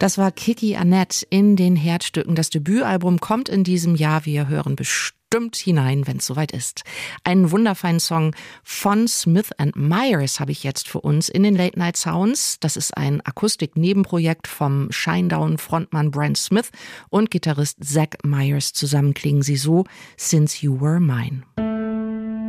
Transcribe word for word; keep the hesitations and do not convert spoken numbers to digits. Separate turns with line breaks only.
Das war Kiki Annette in den Herzstücken. Das Debütalbum kommt in diesem Jahr. Wir hören bestimmt hinein, wenn es soweit ist. Einen wundervollen Song von Smith and Myers habe ich jetzt für uns in den Late Night Sounds. Das ist ein Akustik-Nebenprojekt vom Shinedown-Frontmann Brent Smith und Gitarrist Zach Myers. Zusammen klingen sie so: Since You Were Mine.